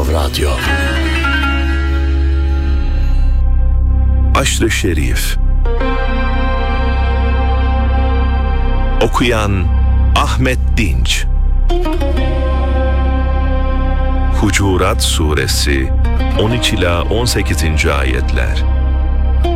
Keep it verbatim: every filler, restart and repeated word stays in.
Radyo. Aşr-ı Şerif. Okuyan Ahmet Dinç. Hucurat Suresi on üç ila on sekizinci ayetler.